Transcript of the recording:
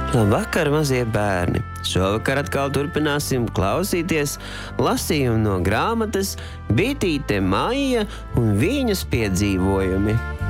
Labvakar, mazie bērni! Šovakar atkal turpināsim klausīties lasījumu no grāmatas Bitīte Maija un viņas piedzīvojumi.